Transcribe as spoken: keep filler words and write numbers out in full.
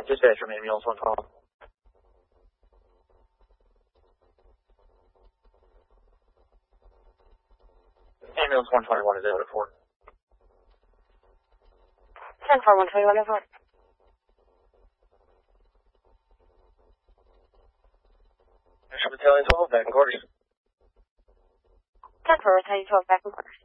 Dispatch from ambulance one twelve. Ambulance one twenty-one is out at four. ten four one twenty-one over. Battalion twelve, back in quarters. ten four Battalion twelve, back in quarters.